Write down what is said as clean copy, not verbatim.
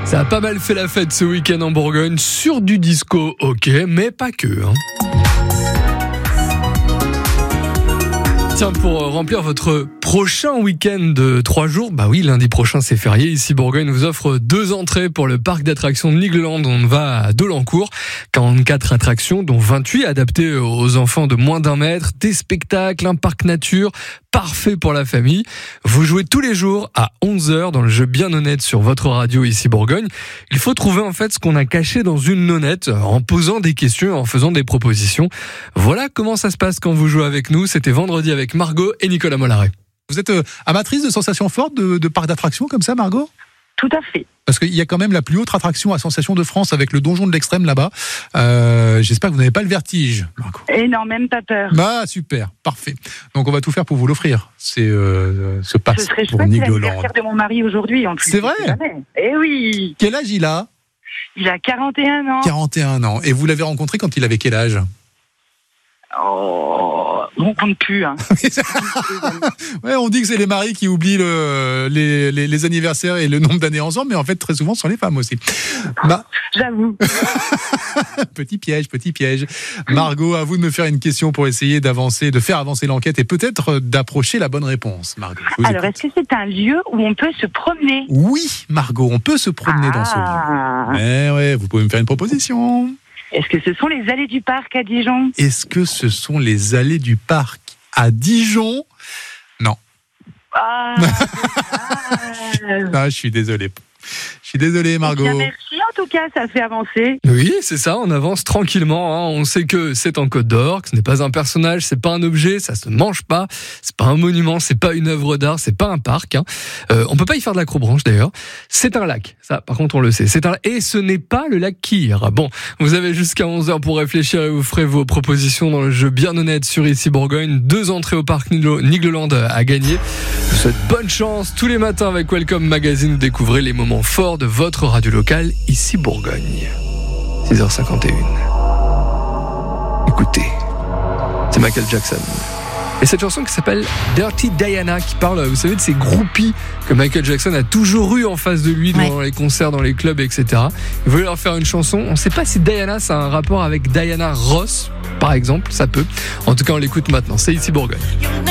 Ça a pas mal fait la fête ce week-end en Bourgogne, sur du disco, ok, mais pas que. Tiens, pour remplir votre prochain week-end de 3 jours, bah oui, lundi prochain c'est férié, ici Bourgogne vous offre 2 entrées pour le parc d'attractions de Nigloland. On va à Dolencourt, 44 attractions dont 28 adaptées aux enfants de moins d'1 mètre, des spectacles, un parc nature, parfait pour la famille. Vous jouez tous les jours à 11h dans le jeu Bien Honnête sur votre radio ici Bourgogne. Il faut trouver en fait ce qu'on a caché dans une nonnette en posant des questions, en faisant des propositions. Voilà comment ça se passe quand vous jouez avec nous. C'était vendredi avec Margot et Nicolas Mollaret. Vous êtes amatrice de sensations fortes, de parcs d'attractions comme ça, Margot ? Tout à fait. Parce qu'il y a quand même la plus haute attraction à Sensations de France avec le donjon de l'extrême là-bas. J'espère que vous n'avez pas le vertige, Margot. Et non, même pas peur. Bah super, parfait. Donc on va tout faire pour vous l'offrir. C'est ce pass Ce serait pour chouette, c'est Nigloland. l'anniversaire de mon mari aujourd'hui en plus. C'est vrai ? Eh oui. Quel âge il a ? Il a 41 ans. 41 ans. Et vous l'avez rencontré quand il avait quel âge ? Oh, on compte plus. Hein. Ouais, on dit que c'est les maris qui oublient les anniversaires et le nombre d'années ensemble, mais en fait très souvent ce sont les femmes aussi. J'avoue. Petit piège. Margot, à vous de me faire une question pour essayer de faire avancer l'enquête et peut-être d'approcher la bonne réponse. Margot, alors, est-ce que c'est un lieu où on peut se promener ? Oui, Margot, on peut se promener dans ce lieu. Eh ouais, vous pouvez me faire une proposition. Est-ce que ce sont les allées du parc à Dijon ? Est-ce que ce sont les allées du parc à Dijon ? Non. Je suis désolé. Margot. Bien, merci en tout cas, ça fait avancer. Oui, c'est ça, on avance tranquillement. On sait que c'est en Côte d'Or, que ce n'est pas un personnage, c'est pas un objet, ça se mange pas, c'est pas un monument, c'est pas une œuvre d'art, c'est pas un parc. On peut pas y faire de l'acrobranche d'ailleurs. C'est un lac, ça par contre on le sait. Et ce n'est pas le lac Kyr. Bon, vous avez jusqu'à 11h pour réfléchir et vous ferez vos propositions dans le jeu Bien Honnête sur ici Bourgogne. 2 entrées au parc Nigloland à gagner. Je vous souhaite bonne chance. Tous les matins avec Welcome Magazine, vous découvrez les moments forts de votre radio locale ici Bourgogne. 6h51. Écoutez, c'est Michael Jackson. Et cette chanson qui s'appelle Dirty Diana, qui parle, vous savez, de ces groupies que Michael Jackson a toujours eu en face de lui dans les concerts, dans les clubs, etc. Il voulait leur faire une chanson. On ne sait pas si Diana, ça a un rapport avec Diana Ross, par exemple. Ça peut. En tout cas, on l'écoute maintenant. C'est ici Bourgogne.